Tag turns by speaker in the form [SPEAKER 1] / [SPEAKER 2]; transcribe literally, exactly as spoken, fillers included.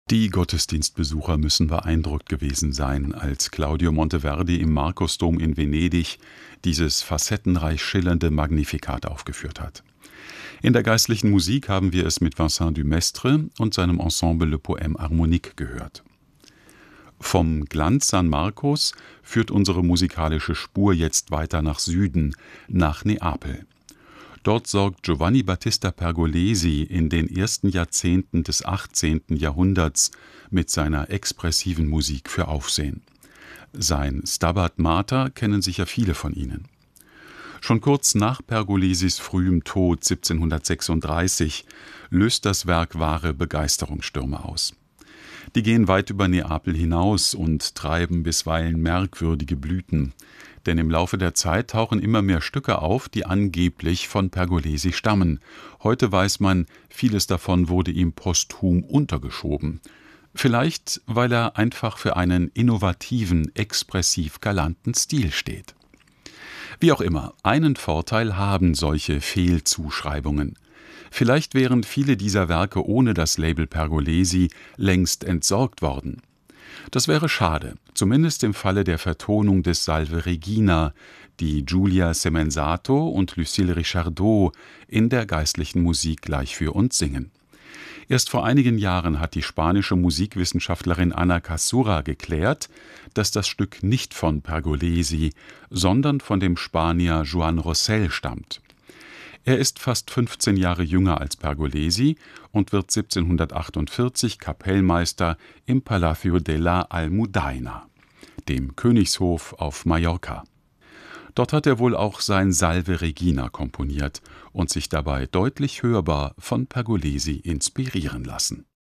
[SPEAKER 1] Die Gottesdienstbesucher müssen beeindruckt gewesen sein, als Claudio Monteverdi im Markusdom in Venedig dieses facettenreich schillernde Magnificat aufgeführt hat. In der geistlichen Musik haben wir es mit Vincent Dumestre und seinem Ensemble Le Poème Harmonique gehört. Vom Glanz San Marcos führt unsere musikalische Spur jetzt weiter nach Süden, nach Neapel. Dort sorgt Giovanni Battista Pergolesi in den ersten Jahrzehnten des achtzehnten Jahrhunderts mit seiner expressiven Musik für Aufsehen. Sein Stabat Mater kennen sicher viele von Ihnen. Schon kurz nach Pergolesis frühem Tod siebzehnhundertsechsunddreißig löst das Werk wahre Begeisterungsstürme aus. Die gehen weit über Neapel hinaus und treiben bisweilen merkwürdige Blüten. Denn im Laufe der Zeit tauchen immer mehr Stücke auf, die angeblich von Pergolesi stammen. Heute weiß man, vieles davon wurde ihm posthum untergeschoben. Vielleicht, weil er einfach für einen innovativen, expressiv galanten Stil steht. Wie auch immer, einen Vorteil haben solche Fehlzuschreibungen. Vielleicht wären viele dieser Werke ohne das Label Pergolesi längst entsorgt worden. Das wäre schade, zumindest im Falle der Vertonung des Salve Regina, die Giulia Semenzato und Lucille Richardot in der geistlichen Musik gleich für uns singen. Erst vor einigen Jahren hat die spanische Musikwissenschaftlerin Ana Casura geklärt, dass das Stück nicht von Pergolesi, sondern von dem Spanier Joan Rosell stammt. Er ist fast fünfzehn Jahre jünger als Pergolesi und wird siebzehnhundertachtundvierzig Kapellmeister im Palacio de la Almudaina, dem Königshof auf Mallorca. Dort hat er wohl auch sein Salve Regina komponiert und sich dabei deutlich hörbar von Pergolesi inspirieren lassen.